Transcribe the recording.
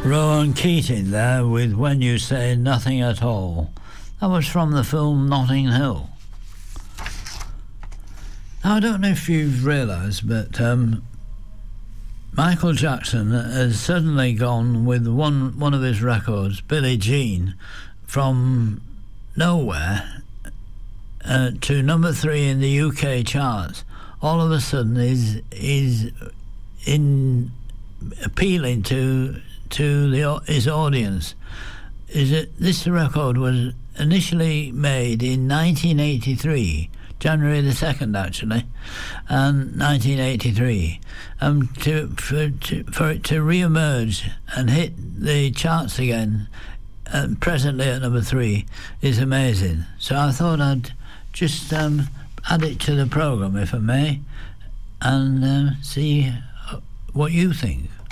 Rowan Keating there with When You Say Nothing at All. That was from the film Notting Hill. Now, I don't know if you've realised, but Michael Jackson has suddenly gone with one of his records, Billie Jean, from nowhere to number 3 in the UK charts. All of a sudden, is in appealing to his audience. This record was initially made in 1983, January the 2nd actually, and 1983, for it to re-emerge and hit the charts again, presently at number 3, is amazing. So I thought I'd just add it to the programme, if I may, and see what you think.